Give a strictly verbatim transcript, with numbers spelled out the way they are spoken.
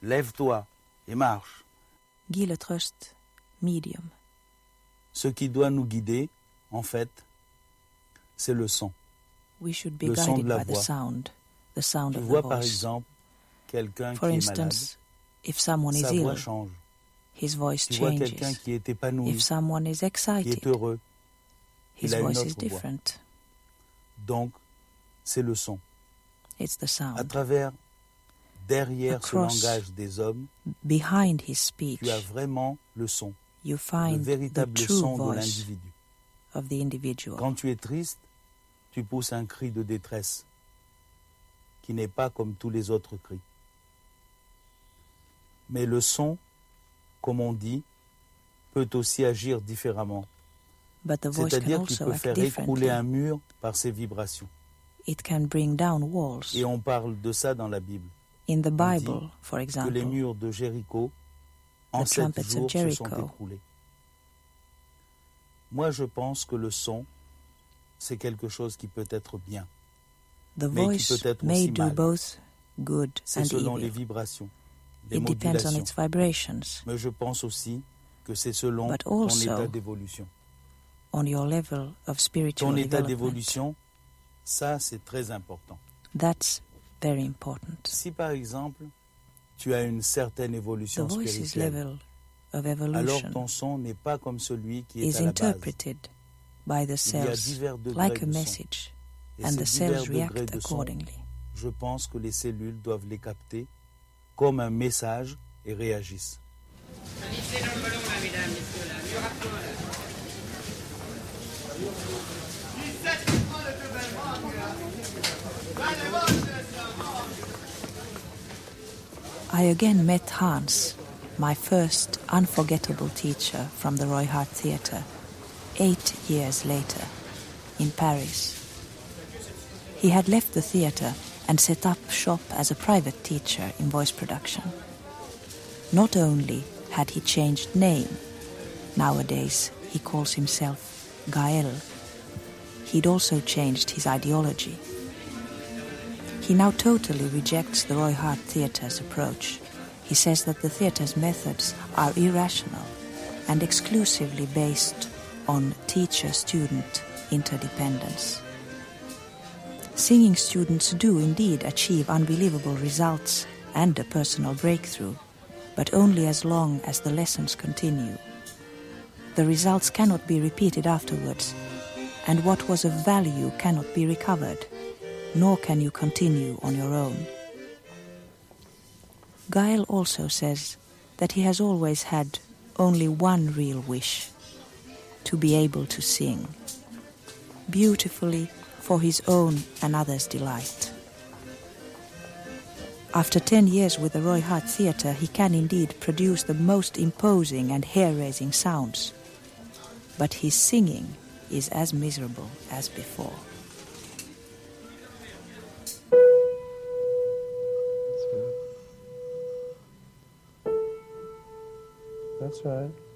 lève-toi et marche. Gi le trøst, medium. Ce qui doit nous guider, en fait, c'est le son. We should be Le son guided de la by the voix. sound, the sound Tu of the vois par voice. exemple quelqu'un For qui est malade, instance, if someone is sa voix ill, change. his voice Tu vois quelqu'un changes. qui est épanoui, If someone is qui excited, est heureux, his il a une voice autre is voix. different. Donc, c'est le son. It's the À sound. travers, derrière ce Across, langage des hommes, behind his speech, tu as vraiment le son, you le find the véritable true son de voice l'individu. of the individual. Quand tu es triste, tu pousses un cri de détresse qui n'est pas comme tous les autres cris. Mais le son, comme on dit, peut aussi agir différemment. But the voice can C'est-à-dire qu'il also peut act faire écrouler differently. un mur par ses vibrations. It can bring down walls. Et on parle de ça dans la Bible. In the On dit Bible, for que les example, murs de Jéricho, en The sept trumpets of jours, se sont Jericho. écroulés. Moi, je pense que le son, c'est quelque chose qui peut être bien. the mais qui voice peut être may aussi do mal. both good C'est and selon les evil. vibrations, les It depends on modulations. its vibrations, Mais je pense aussi que c'est selon But ton also état d'évolution. on your level of spiritual Ton état development. d'évolution, ça, c'est très important. That's very important. Si, par exemple, tu as une certaine The évolution voice's spirituelle, level of alors evolution ton son n'est pas comme celui qui est is à la base. interpreted by the Il y a cells divers degrés like a de son. message, Et and ces the divers cells degrés react de son, accordingly. je pense que les cellules doivent les capter comme un message et réagissent. Allez, dans le ballon, là, mesdames, messieurs, là. Mieux rapidement, là. I again met Hans, my first unforgettable teacher from the Roy Hart Theatre, eight years later, in Paris. He had left the theatre and set up shop as a private teacher in voice production. Not only had he changed name, nowadays he calls himself Gael, he'd also changed his ideology. He now totally rejects the Roy Hart Theatre's approach. He says that the theatre's methods are irrational and exclusively based on teacher-student interdependence. Singing students do indeed achieve unbelievable results and a personal breakthrough, but only as long as the lessons continue. The results cannot be repeated afterwards, and what was of value cannot be recovered, nor can you continue on your own. Gael also says that he has always had only one real wish, to be able to sing, beautifully for his own and others' delight. After ten years with the Roy Hart Theatre, he can indeed produce the most imposing and hair-raising sounds, but his singing is as miserable as before. That's right.